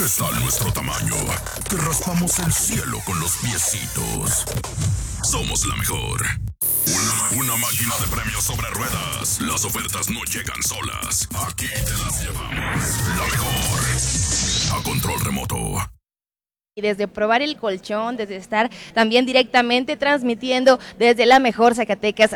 ¿Qué tal nuestro tamaño? Que raspamos el cielo con los piecitos. Somos la mejor. Una máquina de premios sobre ruedas. Las ofertas no llegan solas. Aquí te las llevamos. La mejor. A control remoto. Y desde probar el colchón, desde estar también directamente transmitiendo desde la mejor Zacatecas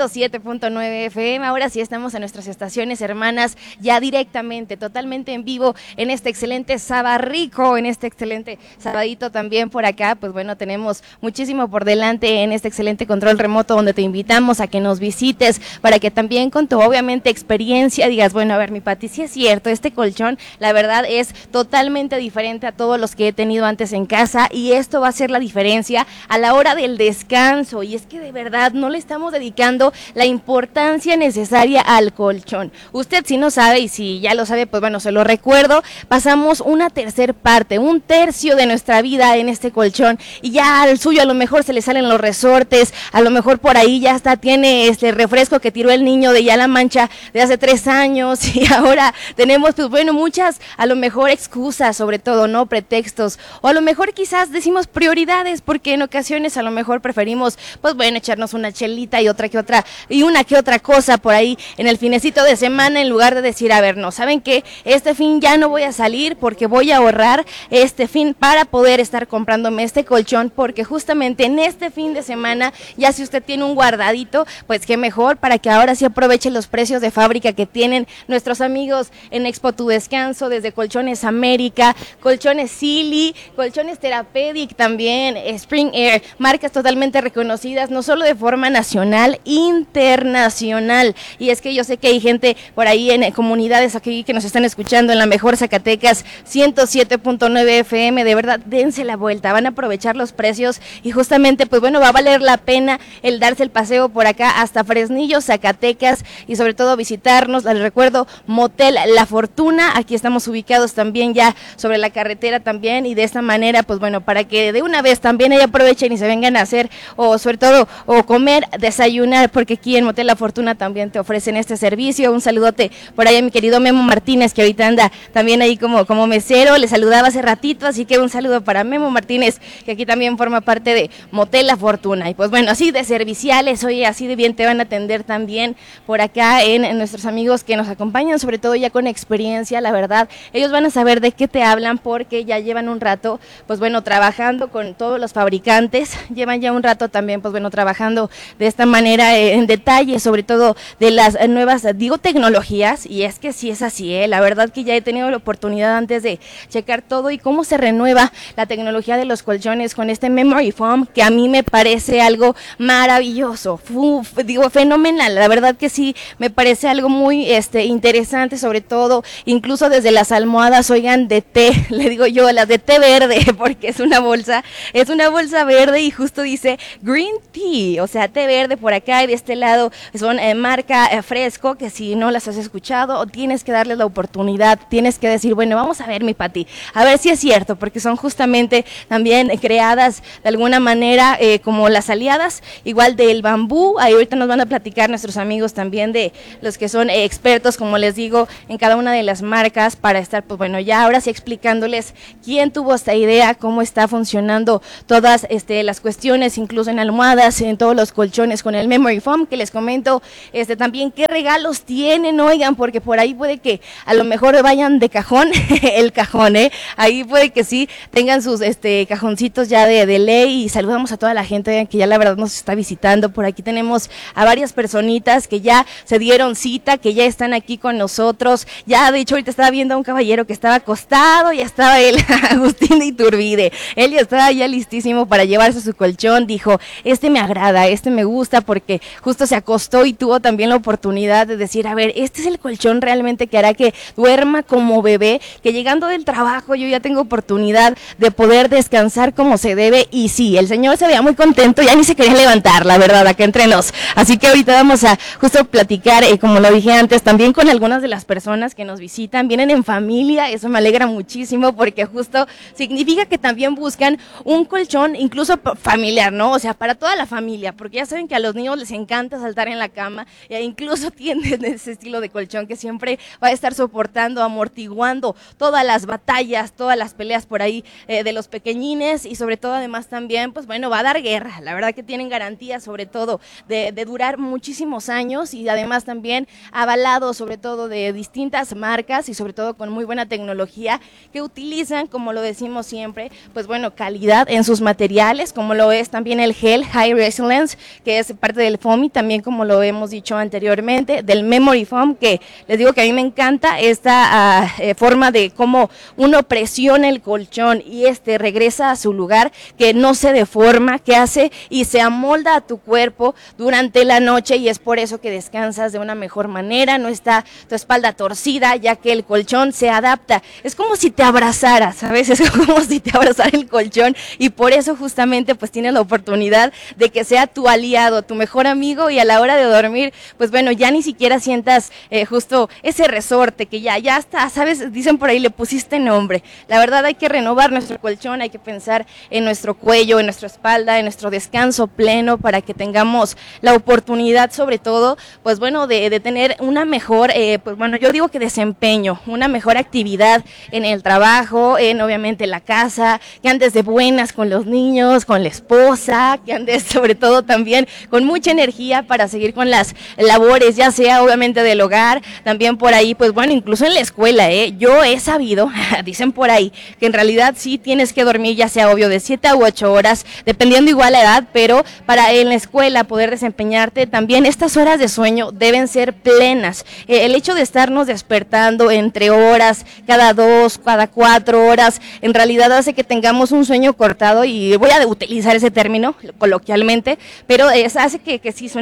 107.9 FM, ahora sí estamos en nuestras estaciones hermanas, ya directamente, totalmente en vivo, en este excelente Sabarrico, en este excelente sabadito también por acá, pues bueno, tenemos muchísimo por delante en este excelente control remoto, donde te invitamos a que nos visites, para que también con tu, obviamente, experiencia digas, bueno, a ver, mi Pati, sí es cierto, este colchón, la verdad, es totalmente diferente a todos los que he tenido antes en casa, y esto va a ser la diferencia a la hora del descanso, y es que de verdad no le estamos dedicando la importancia necesaria al colchón. Usted si no sabe, y si ya lo sabe, pues bueno, se lo recuerdo, pasamos una tercer parte, un tercio de nuestra vida en este colchón, y ya al suyo a lo mejor se le salen los resortes, a lo mejor por ahí ya hasta tiene este refresco que tiró el niño de ya la mancha de hace 3 años, y ahora tenemos, pues bueno, muchas a lo mejor excusas, sobre todo, ¿no? Pretextos, o a lo mejor quizás decimos prioridades, porque en ocasiones a lo mejor preferimos, pues bueno, echarnos una chelita y una que otra cosa por ahí en el finecito de semana, en lugar de decir, a ver, no, ¿saben qué? Este fin ya no voy a salir porque voy a ahorrar este fin para poder estar comprándome este colchón, porque justamente en este fin de semana, ya si usted tiene un guardadito, pues qué mejor para que ahora sí aproveche los precios de fábrica que tienen nuestros amigos en Expo Tu Descanso, desde Colchones América, Colchones Silly, Colchones Therapeutic también, Spring Air, marcas totalmente reconocidas, no solo de forma nacional, internacional. Y es que yo sé que hay gente por ahí en comunidades aquí que nos están escuchando en la mejor Zacatecas 107.9 FM, de verdad, dense la vuelta, van a aprovechar los precios y justamente, pues bueno, va a valer la pena el darse el paseo por acá hasta Fresnillo, Zacatecas, y sobre todo visitarnos. Les recuerdo, Motel La Fortuna, aquí estamos ubicados también ya sobre la carretera también, y de esta manera, pues bueno, para que de una vez también ahí aprovechen y se vengan a hacer, o sobre todo, o comer, desayunar, porque aquí en Motel La Fortuna también te ofrecen este servicio. Un saludote por ahí a mi querido Memo Martínez, que ahorita anda también ahí como mesero, le saludaba hace ratito, así que un saludo para Memo Martínez, que aquí también forma parte de Motel La Fortuna. Y pues bueno, así de serviciales, oye, así de bien te van a atender también por acá en nuestros amigos que nos acompañan, sobre todo ya con experiencia, la verdad, ellos van a saber de qué te hablan, porque ya llevan un rato, pues bueno, trabajando con todos los fabricantes, llevan ya un rato también, pues bueno, trabajando de esta manera en detalle, sobre todo de las nuevas, digo, tecnologías, y es que sí es así, la verdad que ya he tenido la oportunidad antes de checar todo y cómo se renueva la tecnología de los colchones con este Memory Foam, que a mí me parece algo maravilloso, digo, fenomenal, la verdad que sí, me parece algo muy interesante, sobre todo, incluso desde las almohadas, oigan, de té, le digo yo, las de té verde, porque es una bolsa verde y justo dice Green Tea, o sea, té verde por acá, y de este lado son marca Fresco, que si no las has escuchado, o tienes que darles la oportunidad, tienes que decir, bueno, vamos a ver, mi Pati, a ver si es cierto, porque son justamente también creadas de alguna manera como las aliadas, igual del bambú. Ahí ahorita nos van a platicar nuestros amigos también de los que son expertos, como les digo, en cada una de las marcas, para estar, pues bueno, ya ahora sí explicándoles quién tuvo esta idea, cómo está funcionando todas las cuestiones, incluso en almohadas, en todos los colchones con el Memory Foam, que les comento también qué regalos tienen, oigan, porque por ahí puede que a lo mejor vayan de cajón, el cajón, ahí puede que sí tengan sus cajoncitos ya de ley, y saludamos a toda la gente que ya la verdad nos está visitando. Por aquí tenemos a varias personitas que ya se dieron cita, que ya están aquí con nosotros, ya de hecho ahorita estaba viendo a un caballero que estaba acostado, ya estaba él, Agustín de Iturbide, él ya estaba ya listísimo para llevarse su colchón, dijo, me agrada, me gusta, porque justo se acostó y tuvo también la oportunidad de decir, a ver, este es el colchón realmente que hará que duerma como bebé, que llegando del trabajo yo ya tengo oportunidad de poder descansar como se debe. Y sí, el señor se veía muy contento, ya ni se quería levantar, la verdad, acá entre nos. Así que ahorita vamos a justo platicar, como lo dije antes, también con algunas de las personas que nos visitan, vienen en familia, eso me alegra muchísimo, porque justo significa significa que también buscan un colchón incluso familiar, ¿no? O sea, para toda la familia, porque ya saben que a los niños les encanta saltar en la cama e incluso tienen ese estilo de colchón que siempre va a estar soportando, amortiguando todas las batallas, todas las peleas por ahí de los pequeñines y sobre todo además también, pues bueno, va a dar guerra. La verdad que tienen garantía sobre todo de durar muchísimos años y además también avalado sobre todo de distintas marcas y sobre todo con muy buena tecnología que utilizan, como lo decimos siempre, pues bueno, calidad en sus materiales, como lo es también el gel High Resilience, que es parte del foam y también como lo hemos dicho anteriormente, del Memory Foam, que les digo que a mí me encanta esta forma de cómo uno presiona el colchón y regresa a su lugar, que no se deforma, que hace y se amolda a tu cuerpo durante la noche y es por eso que descansas de una mejor manera, no está tu espalda torcida, ya que el colchón se adapta. Es como si te abrazara, ¿sabes? Es como si te abrazara el colchón y por eso justamente pues tienes la oportunidad de que sea tu aliado, tu mejor amigo y a la hora de dormir, pues bueno, ya ni siquiera sientas justo ese resorte que ya está, ¿sabes? Dicen por ahí, le pusiste nombre. La verdad hay que renovar nuestro colchón, hay que pensar en nuestro cuello, en nuestra espalda, en nuestro descanso pleno para que tengamos la oportunidad sobre todo, pues bueno, de tener una mejor, pues bueno, yo digo que desempeño, una mejor actividad en el trabajo, en obviamente la casa, que andes de buenas con los niños, con la esposa, que andes sobre todo también con mucha energía para seguir con las labores, ya sea obviamente del hogar, también por ahí, pues bueno, incluso en la escuela, yo he sabido, dicen por ahí, que en realidad sí tienes que dormir, ya sea obvio de 7 a 8 horas, dependiendo igual la edad, pero para en la escuela poder desempeñarte, también estas horas de sueño deben ser plenas. El hecho de estarnos despertando entre horas, cada 2, cada 4 horas, en realidad hace que tengamos un sueño cortado, y voy a utilizar ese término coloquialmente, pero hace que si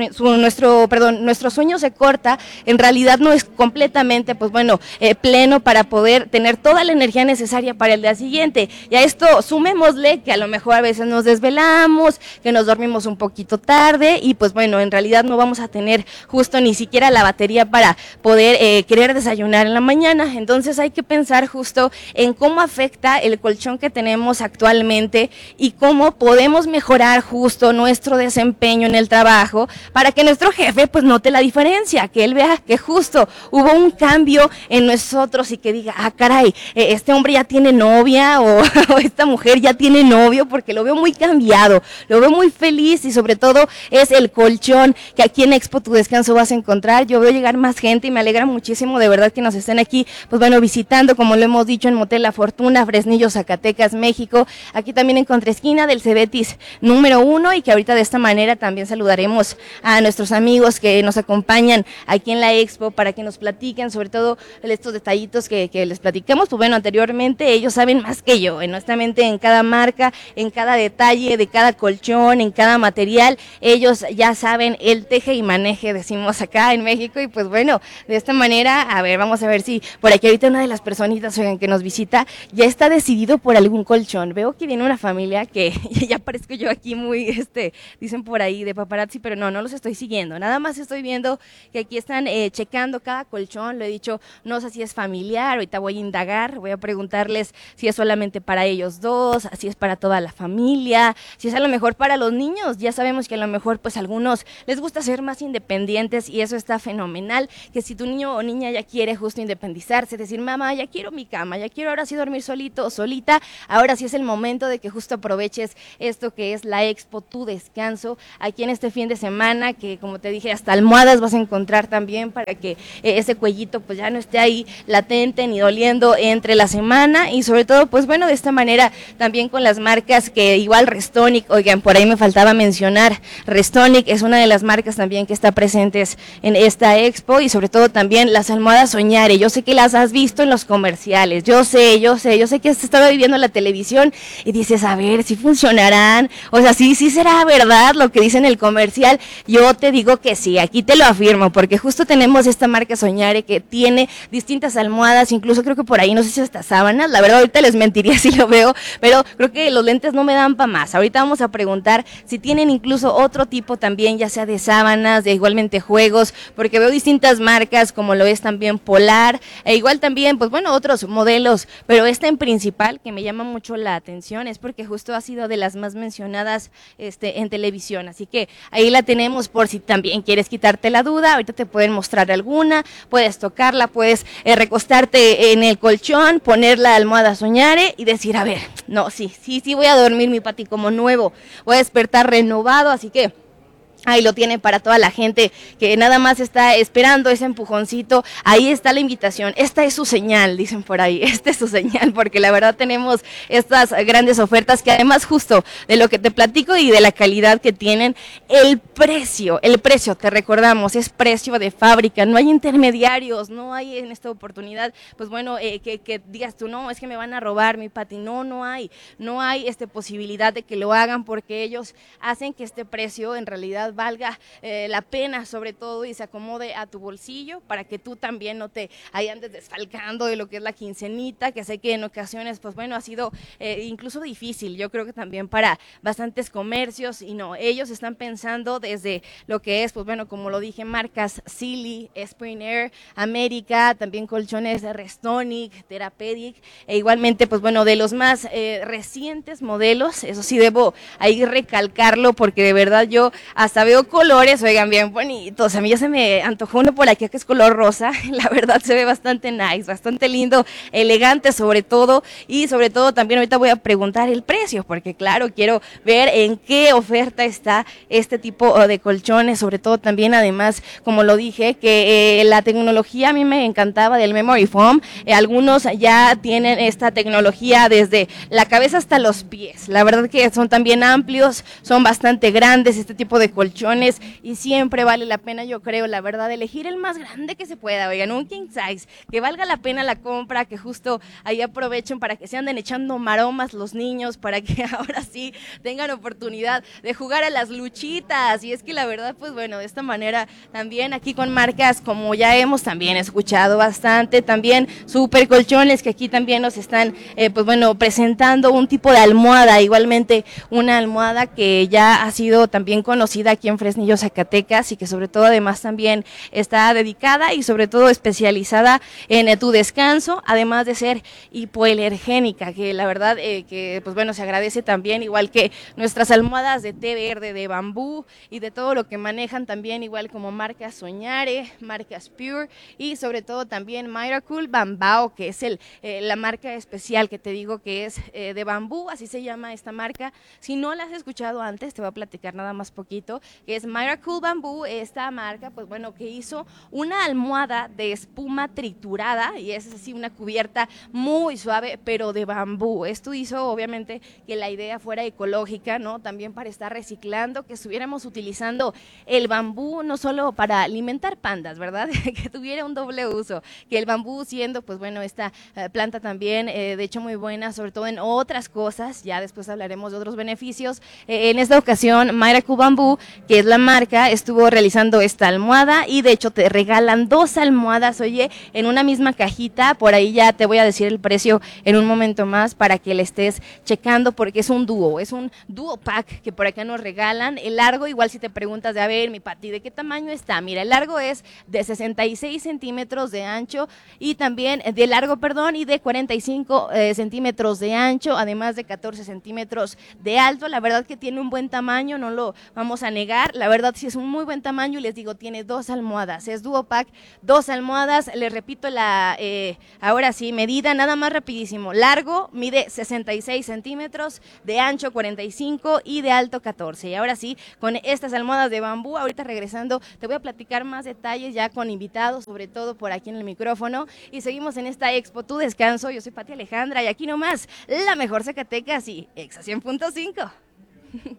nuestro sueño se corta, en realidad no es completamente, pues bueno, pleno para poder tener toda la energía necesaria para el día siguiente. Y a esto sumémosle que a lo mejor a veces nos desvelamos, que nos dormimos un poquito tarde y pues bueno, en realidad no vamos a tener justo ni siquiera la batería para poder querer desayunar en la mañana. Entonces hay que pensar justo en cómo afecta el colchón que tenemos actualmente y cómo podemos mejorar justo nuestro desempeño en el trabajo para que nuestro jefe pues note la diferencia, que él vea que justo hubo un cambio en nosotros y que diga, ah caray, este hombre ya tiene novia o esta mujer ya tiene novio, porque lo veo muy cambiado, lo veo muy feliz y sobre todo es el colchón que aquí en Expo Tu Descanso vas a encontrar. Yo veo llegar más gente y me alegra muchísimo de verdad que nos estén aquí, pues bueno, visitando, como lo hemos dicho, en Motel La Fortuna, Fresnillo, Zacatecas, México, aquí también en contraesquina del Cebetis número 1 y que ahorita de esta manera también saludaremos a nuestros amigos que nos acompañan aquí en la Expo para que nos platiquen sobre todo estos detallitos que les platicamos. Pues bueno, anteriormente ellos saben más que yo, honestamente, en cada marca, en cada detalle de cada colchón, en cada material, ellos ya saben el teje y maneje, decimos acá en México, y pues bueno, de esta manera, a ver, vamos a ver si por aquí ahorita una de las personitas que nos visita ya está decidido por algún colchón. Veo que viene una familia que ya parezco yo aquí muy, dicen por ahí de paparazzi, pero no los estoy siguiendo, nada más estoy viendo que aquí están checando cada colchón. Lo he dicho, no sé si es familiar, ahorita voy a indagar, voy a preguntarles si es solamente para ellos dos, si es para toda la familia, si es a lo mejor para los niños. Ya sabemos que a lo mejor pues a algunos les gusta ser más independientes y eso está fenomenal, que si tu niño o niña ya quiere justo independizarse, decir, mamá, ya quiero mi cama, ya quiero ahora sí dormir solito o solita, ahora sí es el momento de que justo aproveches esto que es la Expo Tu Descanso, aquí en este fin de semana, que como te dije, hasta almohadas vas a encontrar también para que ese cuellito pues ya no esté ahí latente ni doliendo entre la semana, y sobre todo pues bueno, de esta manera también con las marcas que igual Restonic, oigan, por ahí me faltaba mencionar, Restonic es una de las marcas también que está presentes en esta Expo, y sobre todo también las almohadas Soñare. Yo sé que las has visto en los comerciales, yo sé que has estado viviendo la televisión y dices, a ver, si funcionarán, o sea, sí será verdad lo que dice en el comercial. Yo te digo que sí, aquí te lo afirmo, porque justo tenemos esta marca Soñare que tiene distintas almohadas, incluso creo que por ahí, no sé si hasta sábanas, la verdad ahorita les mentiría si lo veo, pero creo que los lentes no me dan para más. Ahorita vamos a preguntar si tienen incluso otro tipo también, ya sea de sábanas, de igualmente juegos, porque veo distintas marcas como lo es también Polar, e igual también, pues bueno, otros modelos, pero esta en principal porque me llama mucho la atención es porque justo ha sido de las más mencionadas en televisión, así que ahí la tenemos por si también quieres quitarte la duda. Ahorita te pueden mostrar alguna, puedes tocarla, puedes recostarte en el colchón, poner la almohada Soñare y decir, a ver, no, sí voy a dormir, mi Pati, como nuevo, voy a despertar renovado, así que ahí lo tienen para toda la gente que nada más está esperando ese empujoncito. Ahí está la invitación. Esta es su señal, dicen por ahí. Esta es su señal, porque la verdad tenemos estas grandes ofertas que además justo de lo que te platico y de la calidad que tienen, el precio, te recordamos, es precio de fábrica. No hay intermediarios, no hay en esta oportunidad, pues bueno, que digas tú, no, es que me van a robar, mi Pati. No hay posibilidad de que lo hagan porque ellos hacen que este precio en realidad valga la pena, sobre todo, y se acomode a tu bolsillo para que tú también no te ahí andes desfalcando de lo que es la quincenita, que sé que en ocasiones, pues bueno, ha sido incluso difícil, yo creo que también para bastantes comercios, y no, ellos están pensando desde lo que es, pues bueno, como lo dije, marcas Sealy, Spring Air, América, también colchones Restonic, Therapeutic, e igualmente, pues bueno, de los más recientes modelos, eso sí debo ahí recalcarlo, porque de verdad yo hasta veo colores, oigan, bien bonitos. A mí ya se me antojó uno por aquí que es color rosa. La verdad se ve bastante nice, bastante lindo, elegante sobre todo. Y sobre todo también ahorita voy a preguntar el precio, porque claro, quiero ver en qué oferta está este tipo de colchones. Sobre todo también, además, como lo dije, que la tecnología a mí me encantaba del Memory Foam. Algunos ya tienen esta tecnología desde la cabeza hasta los pies. La verdad que son también amplios, son bastante grandes este tipo de colchones, y siempre vale la pena, yo creo, la verdad, elegir el más grande que se pueda, oigan, un king size, que valga la pena la compra, que justo ahí aprovechen para que se anden echando maromas los niños, para que ahora sí tengan oportunidad de jugar a las luchitas. Y es que la verdad, pues bueno, de esta manera también aquí con marcas como ya hemos también escuchado bastante, también super colchones que aquí también nos están pues bueno, presentando un tipo de almohada, igualmente una almohada que ya ha sido también conocida aquí en Fresnillo, Zacatecas, y que sobre todo además también está dedicada y sobre todo especializada en tu descanso, además de ser hipoalergénica, que la verdad que pues bueno, se agradece también, igual que nuestras almohadas de té verde, de bambú y de todo lo que manejan también, igual como marcas Soñare, marcas Pure y sobre todo también Miracle Bambao, que es la marca especial que te digo que es de bambú, así se llama esta marca. Si no la has escuchado antes, te voy a platicar nada más poquito, que es Miracle Bamboo, esta marca, pues bueno, que hizo una almohada de espuma triturada, y es así una cubierta muy suave, pero de bambú. Esto hizo, obviamente, que la idea fuera ecológica, ¿no? También para estar reciclando, que estuviéramos utilizando el bambú no solo para alimentar pandas, ¿verdad? Que tuviera un doble uso, que el bambú siendo, pues bueno, esta planta también, de hecho muy buena, sobre todo en otras cosas, ya después hablaremos de otros beneficios. En esta ocasión, Miracle Bamboo, que es la marca, estuvo realizando esta almohada, y de hecho te regalan 2 almohadas, oye, en una misma cajita. Por ahí ya te voy a decir el precio en un momento más para que le estés checando, porque es un dúo pack que por acá nos regalan. El largo, igual si te preguntas de, a ver, mi Pati, ¿de qué tamaño está? Mira, el largo es de 66 centímetros de ancho y también de largo, perdón, y de 45 centímetros de ancho, además de 14 centímetros de alto. La verdad que tiene un buen tamaño, no lo vamos a negar, la verdad sí es un muy buen tamaño, y les digo, tiene 2 almohadas, es Duo Pack, 2 almohadas. Les repito ahora sí, medida nada más rapidísimo: largo mide 66 centímetros, de ancho 45 y de alto 14. Y ahora sí, con estas almohadas de bambú, ahorita regresando te voy a platicar más detalles ya con invitados, sobre todo por aquí en el micrófono, y seguimos en esta Expo Tu Descanso. Yo soy Pati Alejandra y aquí nomás, la mejor Zacatecas y Exa 100.5.